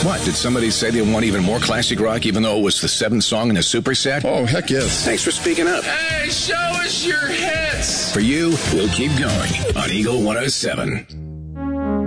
What, did somebody say they want even more classic rock even though it was the 7th song in a superset? Oh, heck yes. Thanks for speaking up. Hey, show us your hits. For you, we'll keep going on Eagle 107.